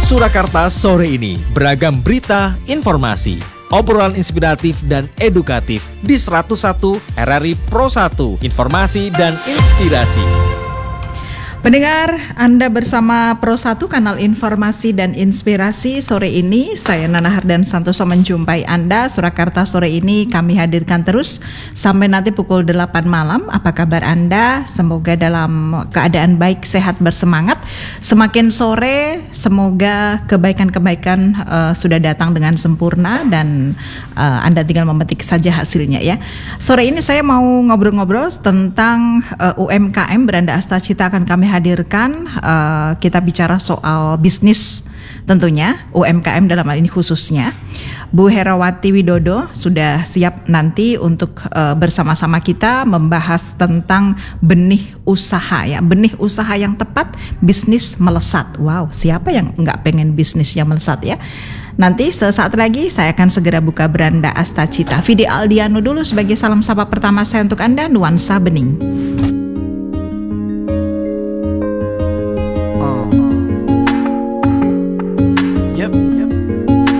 Surakarta sore ini, beragam berita, informasi, obrolan inspiratif dan edukatif di 101 RRI Pro 1, informasi dan inspirasi. Pendengar, Anda bersama Pro 1 Kanal Informasi dan Inspirasi. Sore ini saya Nana Hardan Santoso menjumpai Anda. Surakarta sore ini kami hadirkan terus sampai nanti pukul 8 malam. Apa kabar Anda? Semoga dalam keadaan baik, sehat, bersemangat. Semakin sore semoga kebaikan-kebaikan sudah datang dengan sempurna dan Anda tinggal memetik saja hasilnya ya. Sore ini saya mau ngobrol-ngobrol tentang UMKM Beranda Astacita akan kami hadirkan. Kita bicara soal bisnis tentunya, UMKM dalam hal ini khususnya. Bu Herawati Widodo sudah siap nanti untuk bersama-sama kita membahas tentang benih usaha ya, benih usaha yang tepat, bisnis melesat. Wow, siapa yang nggak pengen bisnisnya melesat ya? Nanti sesaat lagi saya akan segera buka Beranda Astacita. Vidi Aldiano dulu sebagai salam sapa pertama saya untuk Anda, Nuansa Bening.